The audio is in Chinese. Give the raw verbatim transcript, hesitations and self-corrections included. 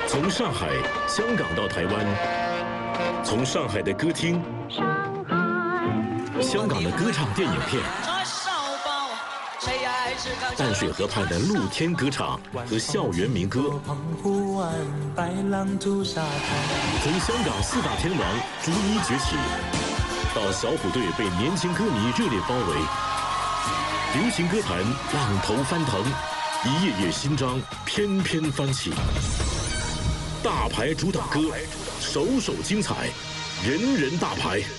从上海、香港到台湾，从上海的歌厅、香港的歌唱电影片，淡水河畔的露天歌场和校园民歌，从香港四大天王逐一崛起，到小虎队被年轻歌迷热烈包围，流行歌坛浪头翻腾，一页页新章翩翩翻起。大牌主打歌，首首精彩，人人大牌。